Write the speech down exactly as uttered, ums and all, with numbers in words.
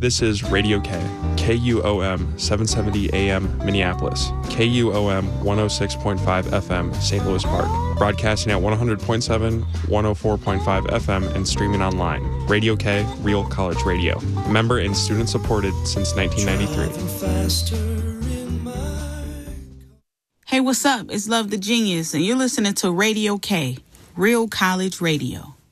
This is Radio K, K U O M seven seventy A M Minneapolis, K U O M one oh six point five F M Saint Louis Park, broadcasting at one hundred point seven, one oh four point five F M and streaming online. Radio K, Real College Radio. Member and student supported since nineteen ninety-three. Hey, what's up? It's Love the Genius, and you're listening to Radio K, Real College Radio.